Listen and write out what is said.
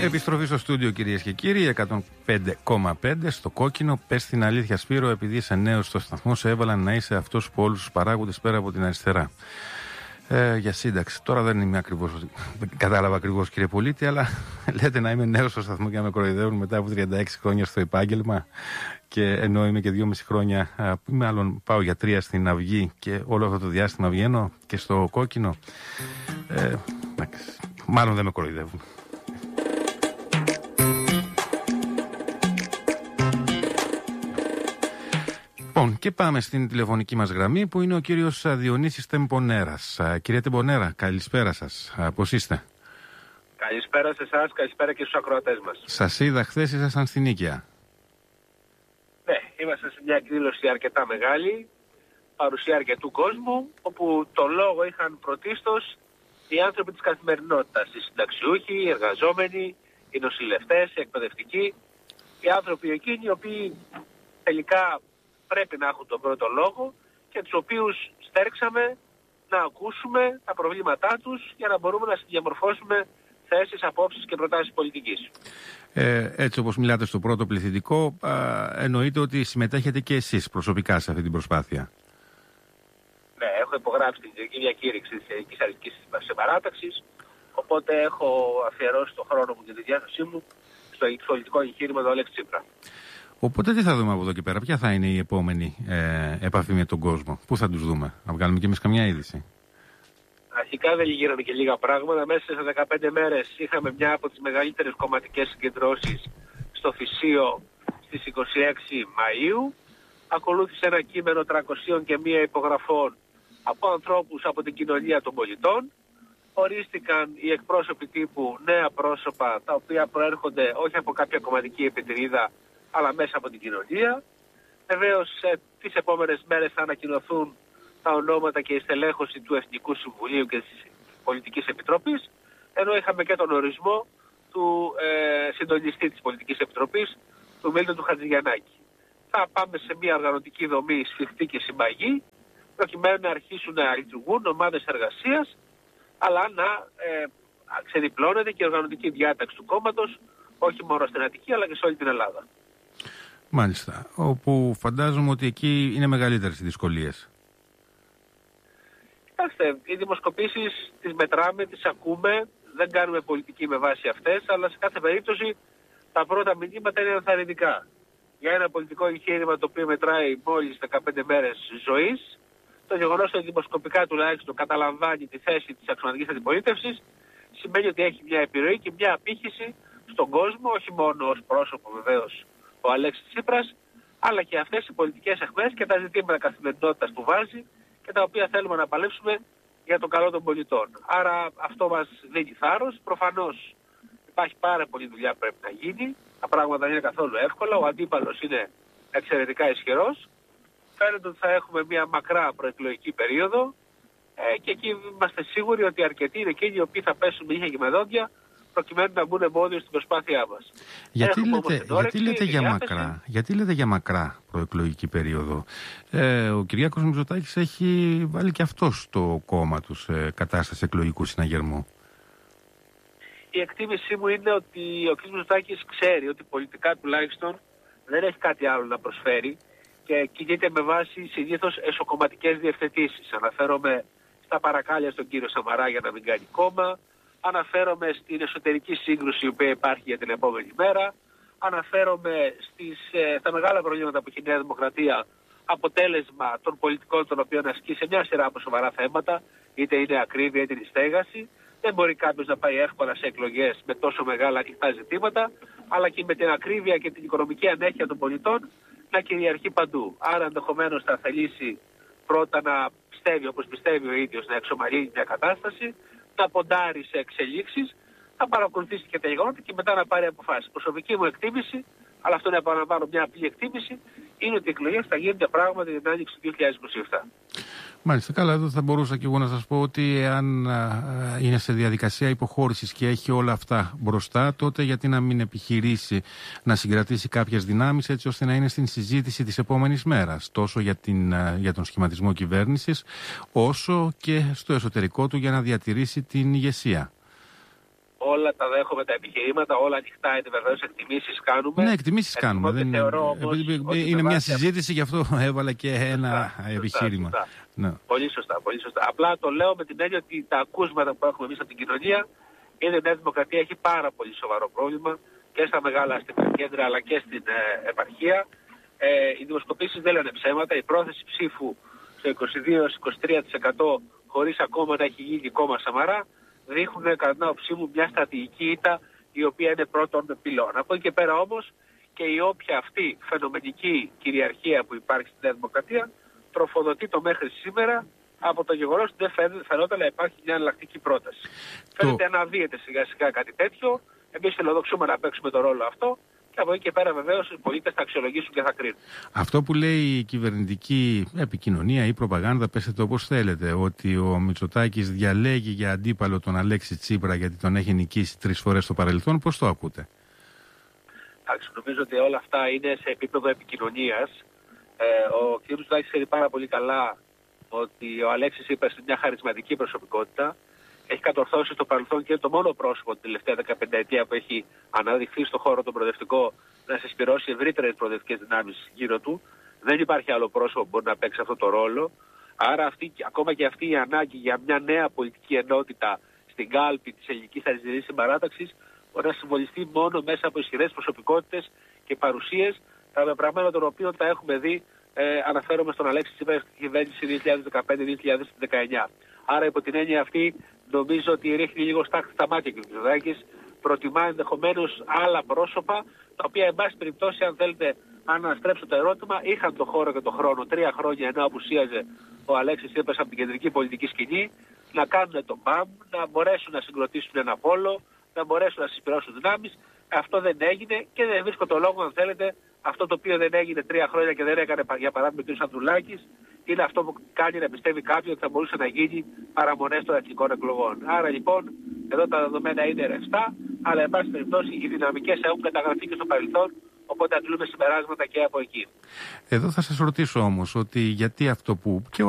Επιστροφή στο στούντιο, κυρίες και κύριοι, 105,5 στο κόκκινο. Πες την αλήθεια, Σπύρο, επειδή είσαι νέος στο σταθμό, σε έβαλαν να είσαι αυτός που όλους τους παράγοντες πέρα από την αριστερά. Για σύνταξη. Τώρα δεν είμαι ακριβώς, δεν κατάλαβα ακριβώς, κύριε Πολίτη, αλλά λέτε να είμαι νέος στο σταθμό και να με κοροϊδεύουν μετά από 36 χρόνια στο επάγγελμα. Και ενώ είμαι και 2,5 χρόνια, μάλλον πάω για 3 στην Αυγή και όλο αυτό το διάστημα βγαίνω και στο κόκκινο. Μάλλον δεν με κοροϊδεύουν. Λοιπόν, και πάμε στην τηλεφωνική μας γραμμή που είναι ο κύριος Διονύσης Τεμπονέρας. Κύριε Τεμπονέρα, καλησπέρα σας. Πώς είστε? Καλησπέρα σε εσάς, καλησπέρα και στους ακροατές μας. Σας είδα χθες, ήσασταν στην Νίκαια. Ναι, είμαστε σε μια εκδήλωση αρκετά μεγάλη, παρουσία αρκετού κόσμου, όπου το λόγο είχαν πρωτίστως οι άνθρωποι της καθημερινότητας, οι συνταξιούχοι, οι εργαζόμενοι, οι νοσηλευτές, οι εκπαιδευτικοί, οι άνθρωποι εκείνοι οι οποίοι τελικά πρέπει να έχουν τον πρώτο λόγο και τους οποίους στέρξαμε να ακούσουμε τα προβλήματά τους για να μπορούμε να διαμορφώσουμε θέσεις, απόψεις και προτάσεις πολιτικής. Έτσι όπως μιλάτε στο πρώτο πληθυντικό, εννοείται ότι συμμετέχετε και εσείς προσωπικά σε αυτή την προσπάθεια. Ναι, έχω υπογράψει την Κεντρική Διακήρυξη της Ελληνικής Αρχικής Συμπαράταξης, οπότε έχω αφιερώσει τον χρόνο μου και τη διάθεσή μου στο πολιτικό εγχείρημα του Αλέξη Τσίπρα. Οπότε τι θα δούμε από εδώ και πέρα, ποια θα είναι η επόμενη επαφή με τον κόσμο, πού θα τους δούμε, να βγάλουμε και εμείς καμιά είδηση? Αρχικά δεν γίνανε και λίγα πράγματα. Μέσα σε 15 μέρες είχαμε μια από τις μεγαλύτερες κομματικές συγκεντρώσεις στο Θησίο στις 26 Μαΐου. Ακολούθησε ένα κείμενο 301 υπογραφών από ανθρώπους από την κοινωνία των πολιτών. Ορίστηκαν οι εκπρόσωποι τύπου νέα πρόσωπα, τα οποία προέρχονται όχι από κάποια κομματική επιτηρίδα, αλλά μέσα από την κοινωνία. Βεβαίως, τις επόμενες μέρες θα ανακοινωθούν τα ονόματα και η στελέχωση του Εθνικού Συμβουλίου και της Πολιτικής Επιτροπής, ενώ είχαμε και τον ορισμό του συντονιστή της Πολιτικής Επιτροπής, του Μίλτον του Χατζηγιαννάκη. Θα πάμε σε μια οργανωτική δομή σφιχτή και συμπαγή, προκειμένου να αρχίσουν να λειτουργούν ομάδες εργασίας, αλλά να ξεδιπλώνεται και η οργανωτική διάταξη του κόμματος, όχι μόνο στην Αττική, αλλά και σε όλη την Ελλάδα. Μάλιστα. Όπου φαντάζομαι ότι εκεί είναι μεγαλύτερες οι δυσκολίες. Κοιτάξτε, οι δημοσκοπήσεις τις μετράμε, τις ακούμε, δεν κάνουμε πολιτική με βάση αυτές, αλλά σε κάθε περίπτωση τα πρώτα μηνύματα είναι ενθαρρυντικά. Για ένα πολιτικό εγχείρημα το οποίο μετράει μόλις 15 μέρες ζωής, το γεγονός ότι δημοσκοπικά τουλάχιστον καταλαμβάνει τη θέση της αξιωματικής αντιπολίτευσης, σημαίνει ότι έχει μια επιρροή και μια απήχηση στον κόσμο, όχι μόνο ως πρόσωπο βεβαίως ο Αλέξης Τσίπρας, αλλά και αυτές οι πολιτικές αιχμές και τα ζητήματα καθημερινότητας που βάζει και τα οποία θέλουμε να παλέψουμε για το καλό των πολιτών. Άρα αυτό μας δίνει θάρρος. Προφανώς υπάρχει πάρα πολλή δουλειά που πρέπει να γίνει. Τα πράγματα δεν είναι καθόλου εύκολα. Ο αντίπαλος είναι εξαιρετικά ισχυρός. Φαίνεται ότι θα έχουμε μια μακρά προεκλογική περίοδο και εκεί είμαστε σίγουροι ότι αρκετοί είναι εκείνοι οι οποίοι θα πέσουν με ίχια και με δόντια προκειμένου να μπουν εμπόδιο στην προσπάθειά μας. Γιατί λέτε για μακρά προεκλογική περίοδο? Ο Κυριάκος Μητσοτάκης έχει βάλει και αυτό στο κόμμα του σε κατάσταση εκλογικού συναγερμού. Η εκτίμησή μου είναι ότι ο κ. Μητσοτάκης ξέρει ότι πολιτικά τουλάχιστον δεν έχει κάτι άλλο να προσφέρει και κινείται με βάση συνήθως εσωκομματικές διευθετήσεις. Αναφέρομαι στα παρακάλια στον κύριο Σαμαρά για να μην κάνει κόμμα. Αναφέρομαι στην εσωτερική σύγκρουση που υπάρχει για την επόμενη μέρα. Αναφέρομαι στα μεγάλα προβλήματα που έχει η Νέα Δημοκρατία, αποτέλεσμα των πολιτικών των οποίων ασκεί σε μια σειρά από σοβαρά θέματα, είτε είναι ακρίβεια είτε είναι στέγαση. Δεν μπορεί κάποιος να πάει εύκολα σε εκλογές με τόσο μεγάλα ανοιχτά ζητήματα, αλλά και με την ακρίβεια και την οικονομική ανέχεια των πολιτών να κυριαρχεί παντού. Άρα ενδεχομένως θα θελήσει πρώτα να πιστεύει όπως πιστεύει ο ίδιος, να εξομαλύνει μια κατάσταση, να ποντάρει σε εξελίξεις, να παρακολουθήσει και τα γεγονότα και μετά να πάρει αποφάσεις. Προσωπική μου εκτίμηση, αλλά αυτό είναι επαναλαμβάνω μια απλή εκτίμηση, είναι ότι οι εκλογές θα γίνονται πράγματι την άνοιξη του 2027. Μάλιστα, καλά, εδώ θα μπορούσα και εγώ να σας πω ότι εάν είναι σε διαδικασία υποχώρησης και έχει όλα αυτά μπροστά, τότε γιατί να μην επιχειρήσει να συγκρατήσει κάποιες δυνάμεις έτσι ώστε να είναι στην συζήτηση της επόμενης μέρας, τόσο για τον σχηματισμό κυβέρνησης, όσο και στο εσωτερικό του για να διατηρήσει την ηγεσία. όλα τα δέχομαι τα επιχειρήματα, όλα ανοιχτά είναι βεβαίως, εκτιμήσεις κάνουμε. Ναι, εκτιμήσεις κάνουμε. Είναι μια συζήτηση, γι' αυτό έβαλα και ένα επιχείρημα. Σωστά. Ναι. Πολύ σωστά, πολύ σωστά. Απλά το λέω με την έννοια ότι τα ακούσματα που έχουμε εμείς από την κοινωνία είναι η Νέα Δημοκρατία έχει πάρα πολύ σοβαρό πρόβλημα και στα μεγάλα αστικά κέντρα αλλά και στην επαρχία. Οι δημοσκοπήσεις δεν λένε ψέματα. Η πρόθεση ψήφου στο 22-23% χωρίς ακόμα να έχει γίνει κόμμα Σαμαρά δείχνουν κατά την άποψή μου μια στρατηγική ήττα η οποία είναι πρώτον πυλών. Από εκεί και πέρα όμως και η όποια αυτή φαινομενική κυριαρχία που υπάρχει στη Νέα Δημοκρατία τροφοδοτεί το μέχρι σήμερα από το γεγονός ότι δεν φαινόταν να υπάρχει μια εναλλακτική πρόταση. Φαίνεται να αναδύεται σιγά σιγά κάτι τέτοιο. Εμείς φιλοδοξούμε να παίξουμε τον ρόλο αυτό και από εκεί και πέρα βεβαίως οι πολίτες θα αξιολογήσουν και θα κρίνουν. Αυτό που λέει η κυβερνητική επικοινωνία ή προπαγάνδα, πέστε το όπως θέλετε, ότι ο Μητσοτάκης διαλέγει για αντίπαλο τον Αλέξη Τσίπρα γιατί τον έχει νικήσει 3 φορές στο παρελθόν, πώς το ακούτε? Εντάξει, νομίζω ότι όλα αυτά είναι σε επίπεδο επικοινωνίας. Ο κ. Μητσοτάκης ξέρει πάρα πολύ καλά ότι ο Αλέξης Τσίπρας είναι μια χαρισματική προσωπικότητα. Έχει κατορθώσει στο παρελθόν και είναι το μόνο πρόσωπο την τελευταία 15 ετία που έχει αναδειχθεί στον χώρο τον προοδευτικό να συσπυρώσει ευρύτερες προοδευτικές δυνάμεις γύρω του. Δεν υπάρχει άλλο πρόσωπο που μπορεί να παίξει αυτό το ρόλο. Άρα ακόμα και αυτή η ανάγκη για μια νέα πολιτική ενότητα στην κάλπη της ελληνικής αριστερής συμπαράταξης μπορεί να συμβολιστεί μόνο μέσα από ισχυρές προσωπικότητες και παρουσίες, τα πεπραγμένα των οποίων τα έχουμε δει. Αναφέρομαι στον Αλέξη Τσίπρα στην κυβέρνηση 2015-2019. Άρα υπό την έννοια αυτή νομίζω ότι ρίχνει λίγο στάχτη στα μάτια και ο Μητσοτάκης, προτιμά ενδεχομένως άλλα πρόσωπα, τα οποία εν πάση περιπτώσει, αν θέλετε, αν αναστρέψω το ερώτημα, είχαν τον χώρο και τον χρόνο 3 χρόνια ενώ απουσίαζε ο Αλέξης Τσίπρας από την κεντρική πολιτική σκηνή, να κάνουν τον ΠΑΜ, να μπορέσουν να συγκροτήσουν ένα πόλο, να μπορέσουν να συσπυρώσουν δυνάμεις. Αυτό δεν έγινε και δεν βρίσκω το λόγο, αν θέλετε, αυτό το οποίο δεν έγινε 3 χρόνια και δεν έκανε, για παράδειγμα, ο κ. Ανδρουλάκης, είναι αυτό που κάνει να πιστεύει κάποιον ότι θα μπορούσε να γίνει παραμονές των εθνικών εκλογών. Άρα λοιπόν, εδώ τα δεδομένα είναι ρευστά, αλλά εν πάση περιπτώσει οι δυναμικές έχουν καταγραφεί και στο παρελθόν, οπότε αντλούμε συμπεράσματα και από εκεί. Εδώ θα σας ρωτήσω όμως ότι γιατί αυτό που και